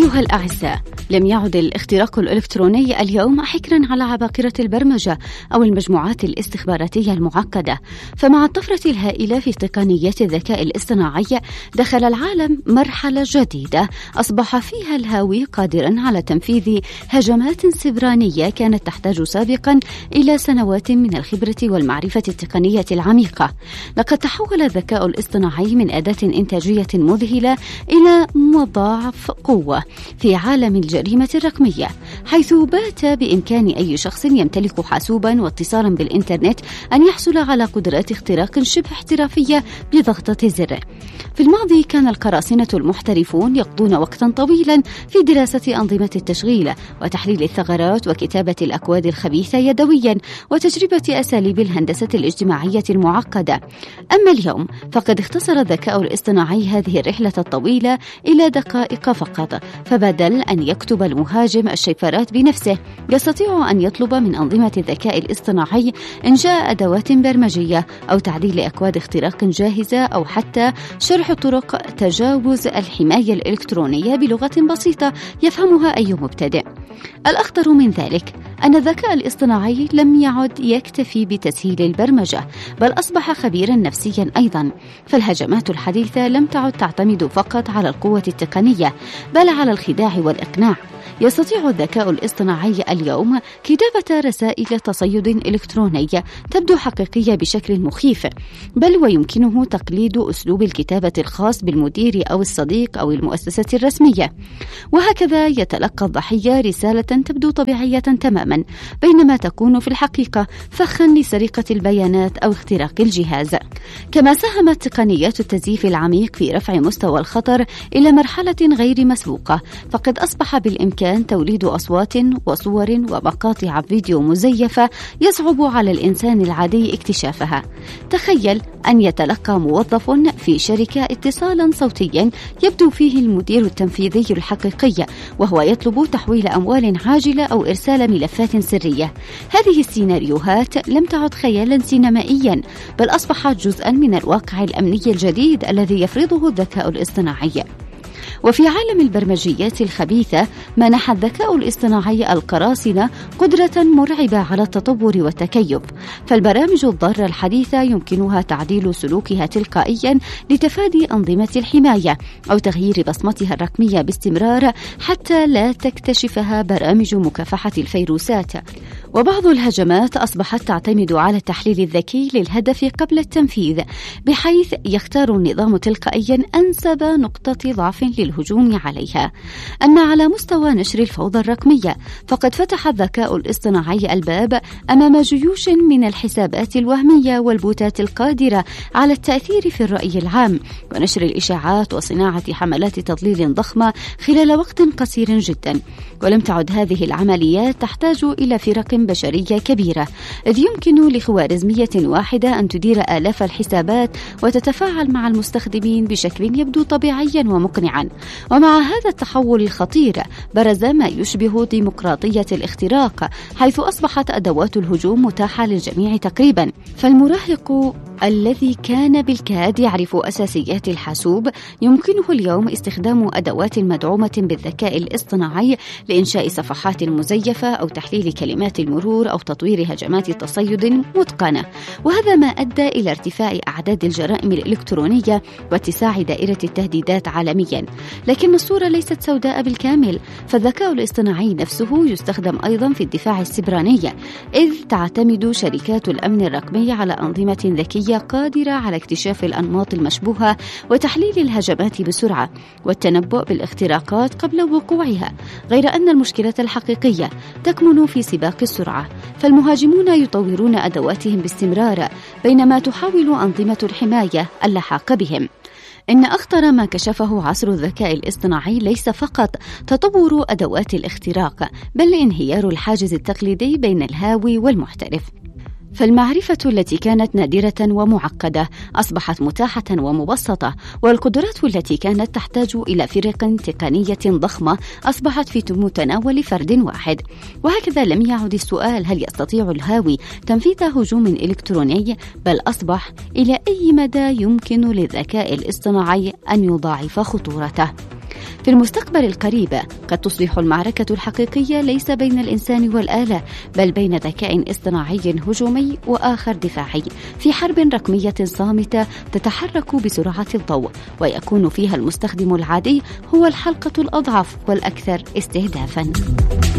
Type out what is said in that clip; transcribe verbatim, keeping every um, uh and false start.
أيها الأعزاء، لم يعد الاختراق الإلكتروني اليوم حكرا على عباقرة البرمجة أو المجموعات الاستخباراتية المعقدة، فمع الطفرة الهائلة في تقنيات الذكاء الاصطناعي دخل العالم مرحلة جديدة أصبح فيها الهاوي قادرا على تنفيذ هجمات سبرانية كانت تحتاج سابقا إلى سنوات من الخبرة والمعرفة التقنية العميقة. لقد تحول الذكاء الاصطناعي من أداة إنتاجية مذهلة إلى مضاعف قوة في عالم الجريمة الرقمية، حيث بات بإمكان أي شخص يمتلك حاسوبا واتصالا بالإنترنت أن يحصل على قدرات اختراق شبه احترافية بضغطة زر. في الماضي كان القراصنة المحترفون يقضون وقتا طويلا في دراسة أنظمة التشغيل وتحليل الثغرات وكتابة الأكواد الخبيثة يدويا وتجربة أساليب الهندسة الاجتماعية المعقدة. أما اليوم فقد اختصر الذكاء الاصطناعي هذه الرحلة الطويلة إلى دقائق فقط، فبدل أن يكتب المهاجم الشفرات بنفسه يستطيع أن يطلب من أنظمة الذكاء الاصطناعي إنشاء أدوات برمجية أو تعديل أكواد اختراق جاهزة أو حتى شرح طرق تجاوز الحماية الإلكترونية بلغة بسيطة يفهمها أي مبتدئ. الأخطر من ذلك أن الذكاء الاصطناعي لم يعد يكتفي بتسهيل البرمجة، بل أصبح خبيرا نفسيا أيضا، فالهجمات الحديثة لم تعد تعتمد فقط على القوة التقنية بل على الخداع والإقناع. يستطيع الذكاء الاصطناعي اليوم كتابة رسائل تصيد إلكترونية تبدو حقيقية بشكل مخيف، بل ويمكنه تقليد أسلوب الكتابة الخاص بالمدير أو الصديق أو المؤسسة الرسمية، وهكذا يتلقى الضحية رسالة تبدو طبيعية تماما بينما تكون في الحقيقة فخا لسرقة البيانات أو اختراق الجهاز. كما ساهمت تقنيات التزييف العميق في رفع مستوى الخطر إلى مرحلة غير مسبوقة، فقد أصبح بالإمكان توليد أصوات وصور ومقاطع فيديو مزيفة يصعب على الإنسان العادي اكتشافها. تخيل أن يتلقى موظف في شركة اتصالا صوتيا يبدو فيه المدير التنفيذي الحقيقي وهو يطلب تحويل أموال عاجلة أو إرسال ملفات سرية. هذه السيناريوهات لم تعد خيالا سينمائيا بل أصبحت جزءا من الواقع الأمني الجديد الذي يفرضه الذكاء الاصطناعي. وفي عالم البرمجيات الخبيثة منح الذكاء الاصطناعي القراصنة قدرة مرعبة على التطور والتكيف، فالبرامج الضارة الحديثة يمكنها تعديل سلوكها تلقائيا لتفادي أنظمة الحماية أو تغيير بصمتها الرقمية باستمرار حتى لا تكتشفها برامج مكافحة الفيروسات. وبعض الهجمات أصبحت تعتمد على التحليل الذكي للهدف قبل التنفيذ، بحيث يختار النظام تلقائيا أنسب نقطة ضعف للهجوم عليها. أما على مستوى نشر الفوضى الرقمية فقد فتح الذكاء الاصطناعي الباب أمام جيوش من الحسابات الوهمية والبوتات القادرة على التأثير في الرأي العام ونشر الإشاعات وصناعة حملات تضليل ضخمة خلال وقت قصير جدا. ولم تعد هذه العمليات تحتاج إلى فرق بشرية كبيرة، إذ يمكن لخوارزمية واحدة أن تدير آلاف الحسابات وتتفاعل مع المستخدمين بشكل يبدو طبيعيا ومقنعا. ومع هذا التحول الخطير برز ما يشبه ديمقراطية الاختراق، حيث أصبحت أدوات الهجوم متاحة للجميع تقريبا. فالمراهق الذي كان بالكاد يعرف أساسيات الحاسوب يمكنه اليوم استخدام أدوات مدعومة بالذكاء الاصطناعي لإنشاء صفحات مزيفة أو تحليل كلمات المرور أو تطوير هجمات تصيد متقنة، وهذا ما أدى إلى ارتفاع أعداد الجرائم الإلكترونية واتساع دائرة التهديدات عالميا. لكن الصورة ليست سوداء بالكامل، فالذكاء الاصطناعي نفسه يستخدم أيضا في الدفاع السبراني، إذ تعتمد شركات الأمن الرقمي على أنظمة ذكية قادرة على اكتشاف الأنماط المشبوهة وتحليل الهجمات بسرعة والتنبؤ بالاختراقات قبل وقوعها، غير أن المشكلة الحقيقية تكمن في سباق السرعة، فالمهاجمون يطورون أدواتهم باستمرار بينما تحاول أنظمة الحماية اللحاق بهم. إن أخطر ما كشفه عصر الذكاء الاصطناعي ليس فقط تطور أدوات الاختراق بل انهيار الحاجز التقليدي بين الهاوي والمحترف. فالمعرفة التي كانت نادرة ومعقدة أصبحت متاحة ومبسطة، والقدرات التي كانت تحتاج إلى فرق تقنية ضخمة أصبحت في متناول فرد واحد. وهكذا لم يعد السؤال هل يستطيع الهاوي تنفيذ هجوم إلكتروني، بل أصبح إلى أي مدى يمكن للذكاء الاصطناعي أن يضاعف خطورته. في المستقبل القريب قد تصبح المعركة الحقيقية ليس بين الإنسان والآلة، بل بين ذكاء اصطناعي هجومي وآخر دفاعي، في حرب رقمية صامتة تتحرك بسرعة الضوء، ويكون فيها المستخدم العادي هو الحلقة الأضعف والأكثر استهدافا.